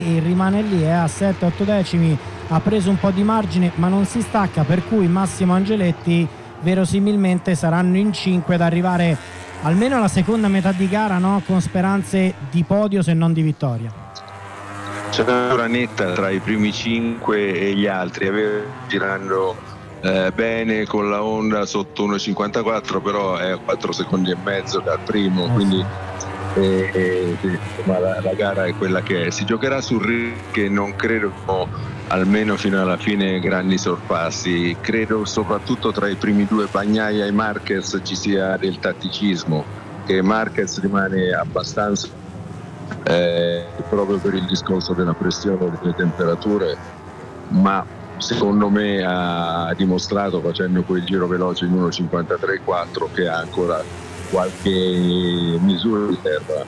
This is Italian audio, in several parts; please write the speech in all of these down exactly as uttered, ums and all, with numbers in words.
rimane lì, è a sette otto decimi, ha preso un po' di margine ma non si stacca, per cui Massimo Angeletti verosimilmente saranno in cinque ad arrivare almeno alla seconda metà di gara, no? Con speranze di podio se non di vittoria. C'è una netta tra i primi cinque e gli altri, aveva girando eh, bene con la Honda sotto uno cinquantaquattro, però è a quattro secondi e mezzo dal primo, eh quindi eh, eh, sì, ma la, la gara è quella che è. Si giocherà sul ring, che non credo, almeno fino alla fine, grandi sorpassi. Credo soprattutto tra i primi due, Bagnaia e Marquez, ci sia del tatticismo, che Marquez rimane abbastanza Eh, proprio per il discorso della pressione e delle temperature, ma secondo me ha dimostrato, facendo quel giro veloce in uno cinquantatré quattro, che ha ancora qualche misura di terra.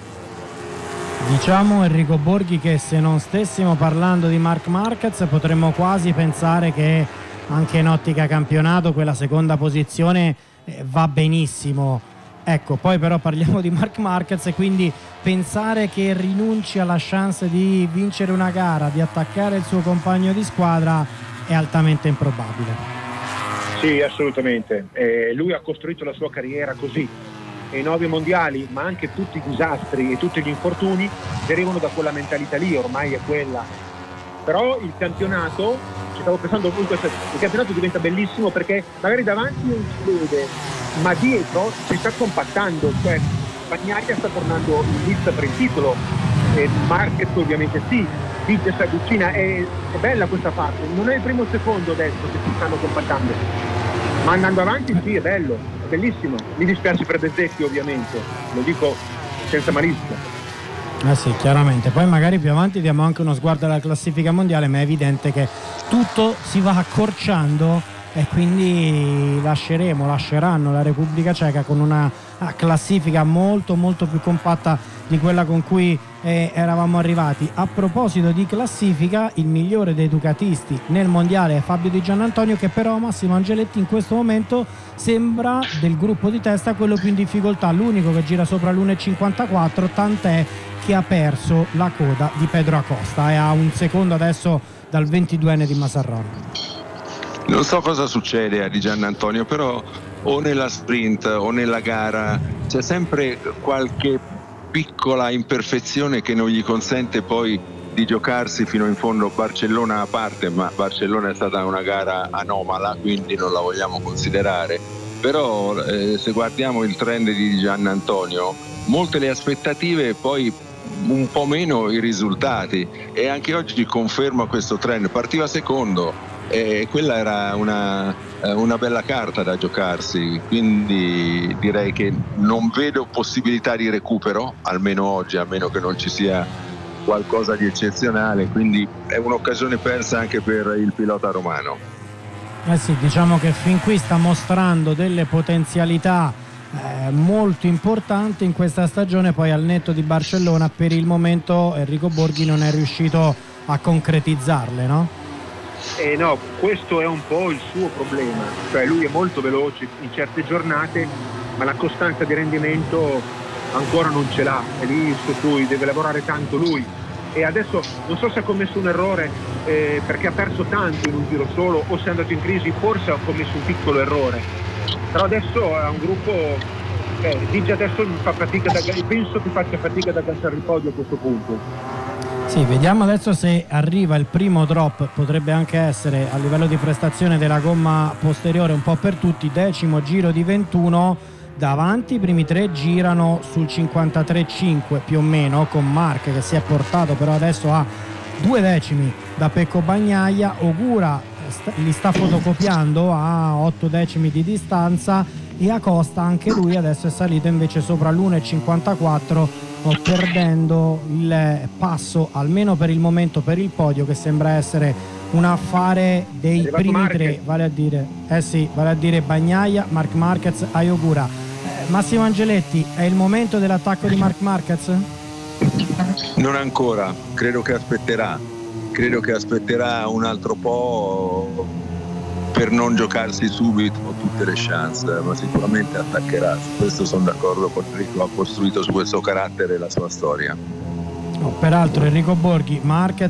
Diciamo, Enrico Borghi, che se non stessimo parlando di Marc Marquez potremmo quasi pensare che anche in ottica campionato quella seconda posizione eh, va benissimo. Ecco, poi però parliamo di Marc Marquez e quindi pensare che rinunci alla chance di vincere una gara, di attaccare il suo compagno di squadra, è altamente improbabile. Sì, assolutamente. Eh, lui ha costruito la sua carriera così, e i nove mondiali, ma anche tutti i disastri e tutti gli infortuni derivano da quella mentalità lì, ormai è quella. Però il campionato, ci stavo pensando appunto, il campionato diventa bellissimo perché magari davanti non si vede, ma dietro si sta compattando, cioè Bagnaia sta tornando in lista per il titolo, e Marquez ovviamente sì, vince, si avvicina, è, è bella questa parte, non è il primo secondo adesso che si stanno compattando, ma andando avanti sì, è bello, è bellissimo. Mi dispiace per Bezzecchi ovviamente, lo dico senza malizia. Eh sì, chiaramente. Poi magari più avanti diamo anche uno sguardo alla classifica mondiale, ma è evidente che tutto si va accorciando e quindi lasceremo, lasceranno la Repubblica Ceca con una classifica molto molto più compatta di quella con cui eh, eravamo arrivati. A proposito di classifica, il migliore dei ducatisti nel mondiale è Fabio Di Giannantonio, che però Massimo Angeletti in questo momento sembra del gruppo di testa quello più in difficoltà, l'unico che gira sopra l'uno cinquantaquattro, tant'è che ha perso la coda di Pedro Acosta e ha un secondo adesso dal ventiduenne di Massarron. Non so cosa succede a Di Giannantonio, però o nella sprint o nella gara c'è sempre qualche piccola imperfezione che non gli consente poi di giocarsi fino in fondo. Barcellona a parte, ma Barcellona è stata una gara anomala, quindi non la vogliamo considerare, però eh, se guardiamo il trend di Di Giannantonio, molte le aspettative, poi un po' meno i risultati, e anche oggi conferma questo trend. Partiva secondo e quella era una, una bella carta da giocarsi, quindi direi che non vedo possibilità di recupero, almeno oggi, a meno che non ci sia qualcosa di eccezionale, quindi è un'occasione persa anche per il pilota romano. Eh sì, diciamo che fin qui sta mostrando delle potenzialità eh, molto importanti in questa stagione, poi al netto di Barcellona per il momento Enrico Borghi non è riuscito a concretizzarle, no? Eh no, questo è un po' il suo problema, cioè lui è molto veloce in certe giornate, ma la costanza di rendimento ancora non ce l'ha, è lì su cui deve lavorare tanto lui, e adesso non so se ha commesso un errore eh, perché ha perso tanto in un giro solo, o se è andato in crisi, forse ha commesso un piccolo errore, però adesso è un gruppo eh, dice adesso fa fatica da, penso che faccia fatica ad agganciare il podio a questo punto. Sì, vediamo adesso se arriva il primo drop, potrebbe anche essere a livello di prestazione della gomma posteriore un po' per tutti. Decimo giro di ventuno, davanti i primi tre girano sul cinquantatré virgola cinque più o meno, con Marc che si è portato però adesso a due decimi da Pecco Bagnaia. Ogura li sta fotocopiando a otto decimi di distanza, e Acosta anche lui adesso è salito invece sopra l'uno cinquantaquattro, perdendo il passo almeno per il momento per il podio, che sembra essere un affare dei primi Marquez. tre, vale a dire eh sì, vale a dire Bagnaia, Marc Marquez, Ayogura. eh, Massimo Angeletti, è il momento dell'attacco di Marc Marquez? Non ancora, credo che aspetterà credo che aspetterà un altro po' per non giocarsi subito tutte le chance, ma sicuramente attaccherà. Su questo sono d'accordo con Enrico, ha costruito su questo carattere la sua storia. Oh, peraltro Enrico Borghi, Marquez